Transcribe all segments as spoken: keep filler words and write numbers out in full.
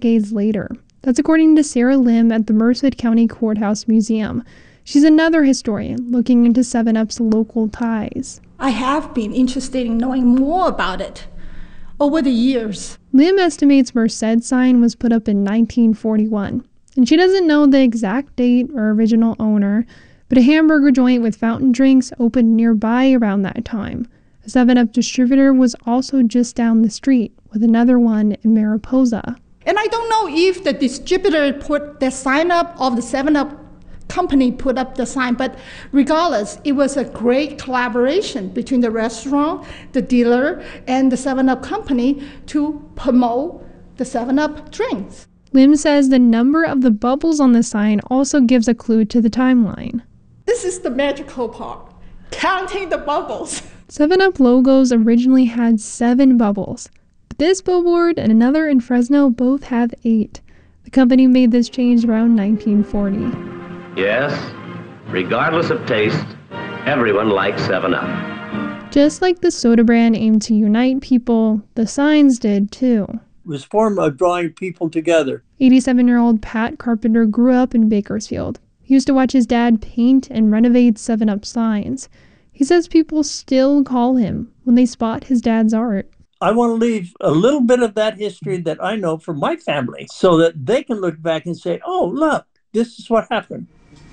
decades later. That's according to Sarah Lim at the Merced County Courthouse Museum. She's another historian looking into seven up's local ties. I have been interested in knowing more about it over the years. Lim estimates Merced sign was put up in nineteen forty-one, and she doesn't know the exact date or original owner, but a hamburger joint with fountain drinks opened nearby around that time. A seven up distributor was also just down the street, with another one in Mariposa. And I don't know if the distributor put the sign up or the seven up company put up the sign, but regardless, it was a great collaboration between the restaurant, the dealer, and the seven up company to promote the seven up drinks. Lim says the number of the bubbles on the sign also gives a clue to the timeline. This is the magical part, counting the bubbles. seven up logos originally had seven bubbles, but this billboard and another in Fresno both have eight. The company made this change around nineteen forty. Yes, regardless of taste, everyone likes seven up. Just like the soda brand aimed to unite people, the signs did too. It was a form of drawing people together. eighty-seven-year-old Pat Carpenter grew up in Bakersfield. He used to watch his dad paint and renovate seven up signs. He says people still call him when they spot his dad's art. I want to leave a little bit of that history that I know from my family so that they can look back and say, oh, look, this is what happened.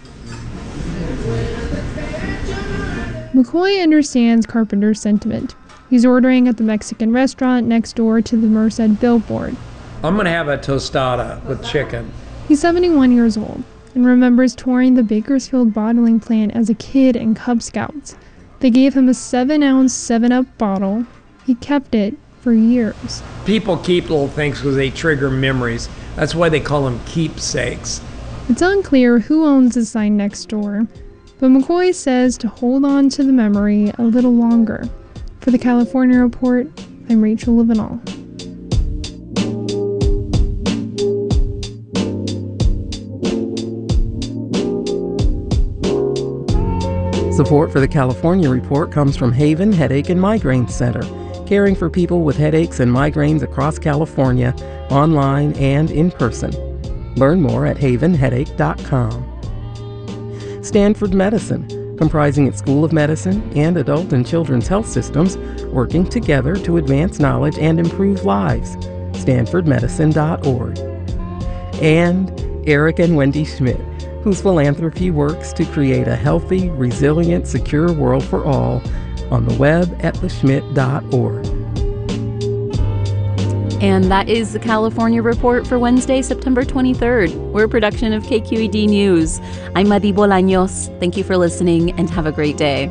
McCoy understands Carpenter's sentiment. He's ordering at the Mexican restaurant next door to the Merced billboard. I'm going to have a tostada with chicken. He's seventy-one years old and remembers touring the Bakersfield bottling plant as a kid in Cub Scouts. They gave him a seven-ounce seven up bottle. He kept it for years. People keep little things because they trigger memories. That's why they call them keepsakes. It's unclear who owns the sign next door, but McCoy says to hold on to the memory a little longer. For the California Report, I'm Rachel Levinall. Support for the California Report comes from Haven Headache and Migraine Center, caring for people with headaches and migraines across California, online and in person. Learn more at haven headache dot com. Stanford Medicine, comprising its School of Medicine and Adult and Children's Health Systems, working together to advance knowledge and improve lives. stanford medicine dot org. And Eric and Wendy Schmidt, whose philanthropy works to create a healthy, resilient, secure world for all, on the web at the schmidt dot org. And that is the California Report for Wednesday, September twenty-third. We're a production of K Q E D News. I'm Madi Bolaños. Thank you for listening and have a great day.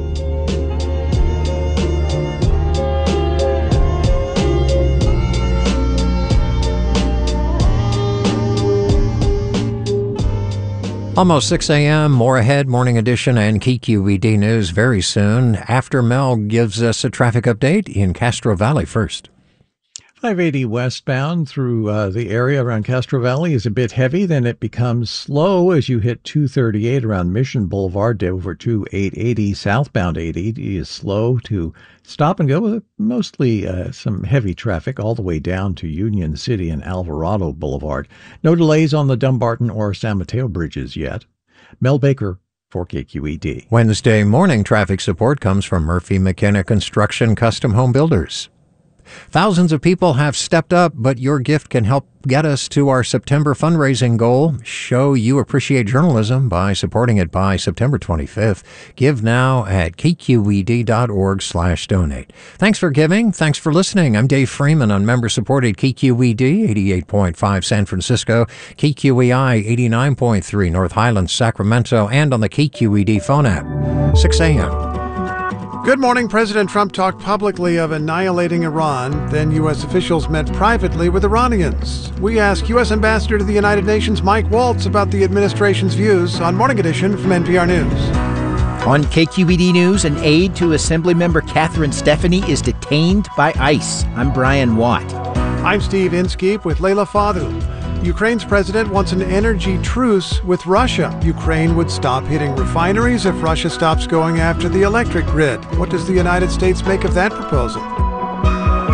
Almost six a.m., more ahead, Morning Edition and K Q E D News very soon. After Mel gives us a traffic update in Castro Valley first. five eighty westbound through uh, the area around Castro Valley is a bit heavy. Then it becomes slow as you hit two thirty-eight around Mission Boulevard over to eight eighty. Southbound eight eighty is slow to stop and go with mostly uh, some heavy traffic all the way down to Union City and Alvarado Boulevard. No delays on the Dumbarton or San Mateo bridges yet. Mel Baker for K Q E D. Wednesday morning traffic support comes from Murphy McKenna Construction Custom Home Builders. Thousands of people have stepped up, but your gift can help get us to our September fundraising goal. Show you appreciate journalism by supporting it by September twenty-fifth. Give now at k q e d dot org slash donate. Thanks for giving. Thanks for listening. I'm Dave Freeman on member-supported K Q E D eighty-eight point five San Francisco, K Q E I eighty-nine point three North Highlands, Sacramento, and on the K Q E D phone app. six a.m. Good morning. President Trump talked publicly of annihilating Iran. Then U S officials met privately with Iranians. We ask U S Ambassador to the United Nations Mike Waltz about the administration's views on Morning Edition from N P R News. On K Q E D News, an aide to Assemblymember Catherine Stefani is detained by ICE. I'm Brian Watt. I'm Steve Inskeep with Leila Fadul. Ukraine's president wants an energy truce with Russia. Ukraine would stop hitting refineries if Russia stops going after the electric grid. What does the United States make of that proposal? Also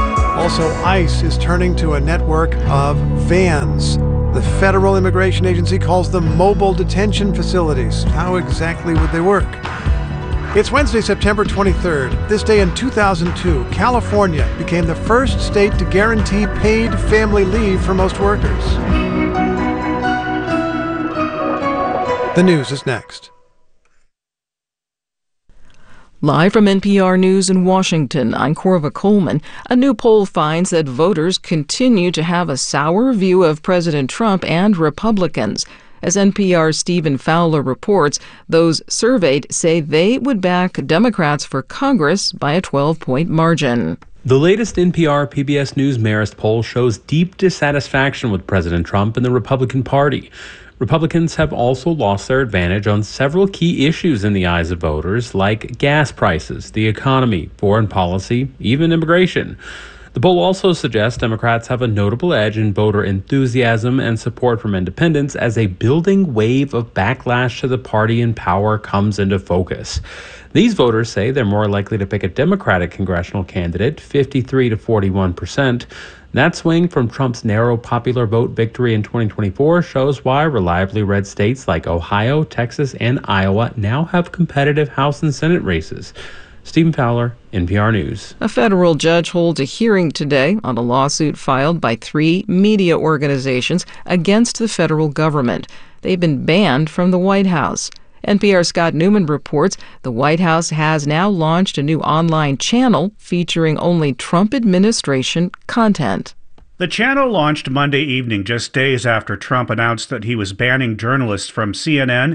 Also, ICE is turning to a network of vans. The Federal Immigration Agency calls them mobile detention facilities. How exactly would they work? It's Wednesday, September twenty-third. This day in two thousand two, California became the first state to guarantee paid family leave for most workers. The news is next. Live from N P R News in Washington, I'm Corva Coleman. A new poll finds that voters continue to have a sour view of President Trump and Republicans. As N P R's Stephen Fowler reports, those surveyed say they would back Democrats for Congress by a twelve-point margin. The latest N P R P B S News Marist poll shows deep dissatisfaction with President Trump and the Republican Party. Republicans have also lost their advantage on several key issues in the eyes of voters, like gas prices, the economy, foreign policy, even immigration. The poll also suggests Democrats have a notable edge in voter enthusiasm and support from independents as a building wave of backlash to the party in power comes into focus. These voters say they're more likely to pick a Democratic congressional candidate, fifty-three to forty-one percent. That swing from Trump's narrow popular vote victory in twenty twenty-four shows why reliably red states like Ohio, Texas, and Iowa now have competitive House and Senate races. Stephen Fowler, N P R News. A federal judge holds a hearing today on a lawsuit filed by three media organizations against the federal government. They've been banned from the White House. N P R's Scott Newman reports the White House has now launched a new online channel featuring only Trump administration content. The channel launched Monday evening, just days after Trump announced that he was banning journalists from C N N,